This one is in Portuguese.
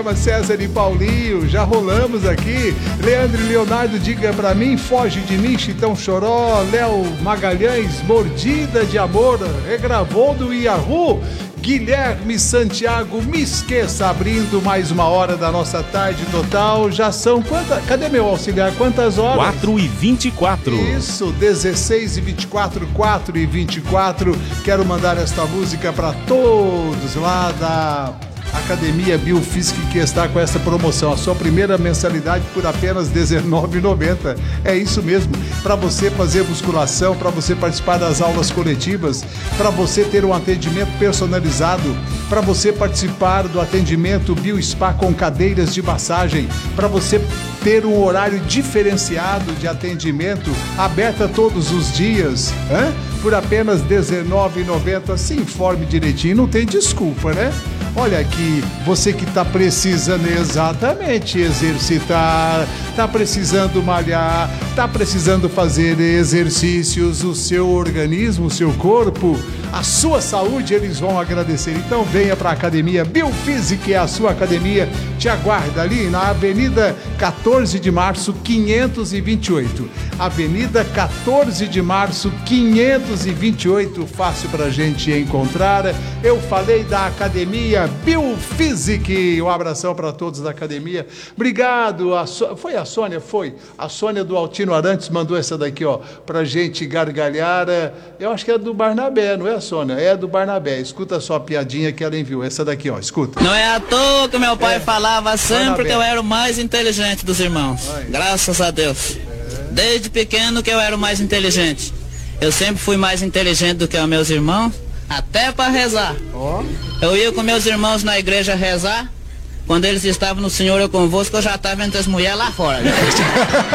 César e Paulinho, já rolamos aqui. Leandro e Leonardo, diga pra mim, foge de mim, Chitão Choró. Léo Magalhães, mordida de amor, regravou do Yahoo. Guilherme Santiago, me esqueça, abrindo mais uma hora da nossa tarde total. Já são quantas? Cadê meu auxiliar? Quantas horas? 4h24. Isso, 16h24, 4h24. Quero mandar esta música para todos lá da Academia Biofísica, que está com essa promoção. A sua primeira mensalidade por apenas R$19,90. É isso mesmo. Para você fazer musculação, para você participar das aulas coletivas, para você ter um atendimento personalizado, para você participar do atendimento BioSpa com cadeiras de massagem, para você ter um horário diferenciado de atendimento, aberta todos os dias, por apenas R$19,90. Se informe direitinho, não tem desculpa, né? Olha aqui, você que está precisando exatamente exercitar, está precisando malhar, está precisando fazer exercícios, o seu organismo, o seu corpo, a sua saúde, eles vão agradecer. Então venha para a Academia Biofísica, que é a sua academia, te aguarda ali na Avenida 14 de Março, 528. Avenida 14 de Março, 528, fácil para a gente encontrar. Eu falei da Academia Biofísica. Um abração para todos da academia. Obrigado. Foi a Sônia? Foi. A Sônia do Altino Arantes mandou essa daqui, ó, pra gente gargalhar. Eu acho que é do Barnabé, não é, Sônia? É do Barnabé. Escuta só a piadinha que ela enviou. Essa daqui, ó, escuta. Não é à toa que meu pai falava sempre Barnabé, que eu era o mais inteligente dos irmãos. Ai. Graças a Deus. Desde pequeno que eu era o mais inteligente. Eu sempre fui mais inteligente do que os meus irmãos, até para rezar. Oh. Eu ia com meus irmãos na igreja rezar. Quando eles estavam no Senhor eu convosco, eu já estava entre as mulheres lá fora.